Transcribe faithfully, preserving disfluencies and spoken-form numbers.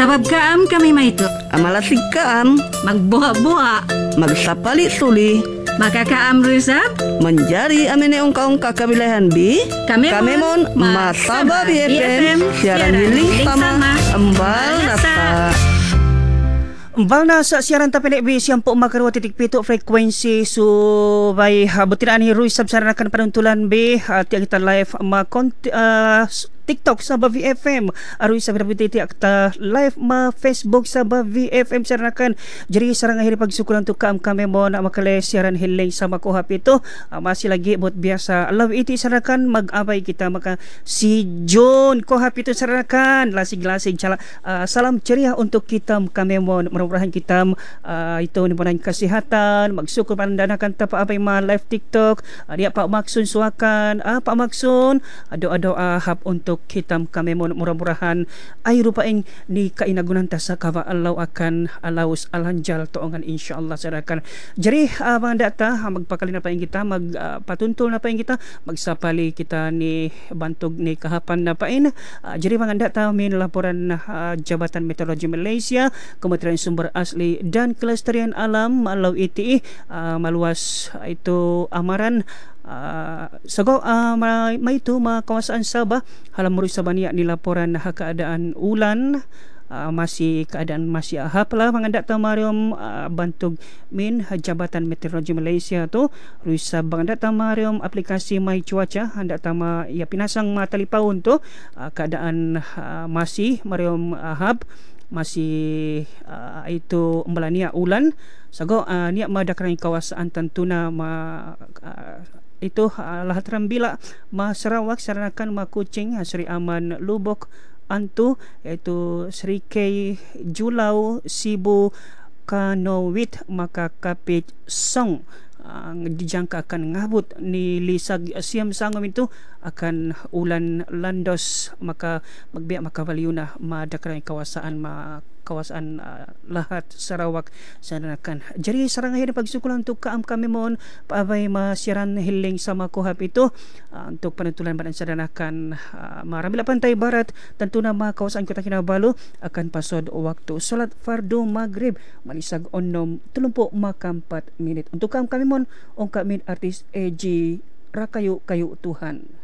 Sabab kaam kami maito. Amalasig kaam, Magbuha-buha. magsapali suli, Makakaam Rusab. manjari amin yung kaong kakabilahan bi. Kami Kami mon Masaba B F M, siaran hiling sama, ambal nasa. Mbal na sa siaran tapili bi siyam po makarwa titik pito frequency so by habutiraan ni Ruiz sabsarakan panuntulan bi at kita live ma uh, TikTok sa V F M aroy sa binabititi akta live ma Facebook sa V F M saranakan jeri sarang ahiri pagsukulan to kaam kami mo na makale siaran hiling sa makuha pito uh, masih lagi bot biasa love iti saranakan mag-abay kita maka si John kuha pito saranakan lasig-lasig chala uh, salam ceria untuk kita kami mo mudah-mudahan kita uh, itu ni panang kesehatan magsukul pandanakan ta paabay ma live TikTok uh, dia Pak Maksun suakan ah Pak Maksun ado-ado ahap untuk hitam kami murah-murahan ay rupaing ni kainagunan ta sa kawa alaw akan alaus alhanjal toongan insyaallah sarakan jeri uh, mga data uh, magpakalina pa kita mag uh, patuntol na pa kita magsapali kita ni bantog ni kahapan na pain uh, jeri mga data min laporan uh, Jabatan Meteorologi Malaysia Kementerian Sumber Asli dan Kelestarian Alam alaw iti uh, maluas uh, itu amaran Uh, sago uh, may, may ito mga kawasan Sabah halam muri sa baniya ni laporan na keadaan ulan uh, masih keadaan masih ahap lah mga data mariom uh, bantog min Jabatan Meteorologi Malaysia to ruisa mga data mariom aplikasi may cuaca handa tama ya pinasang matalipawon to uh, keadaan uh, masih mariom ahap masih uh, itu umbalania ulan sago uh, niya madakrang kawasan tantuna ma uh, itu uh, lahat rambila ma Sarawak saranakan ma Kuching Sri Aman Lubok Antu yaitu Sri K Julau Sibu Kanowit maka Kapit Song ang uh, dijangka akan ngabot ni lisag siyam sangom itu akan ulan landos maka magbiya makabaliw na madakran kawasaan ma kawasan uh, lahat Sarawak sananakan jeri sarang ahir pagsukulan untuk kaam kami mon paabay masiaran hiling sa makuhap ito uh, untuk panuntulan badan sananakan uh, maramila pantay barat tentu na mga kawasan kota Kinabalu akan pasod waktu salat fardu maghrib manisag onom tulumpo makampat minit untuk kaam kami mon ong kami artis A G Rakayu Kayu Tuhan.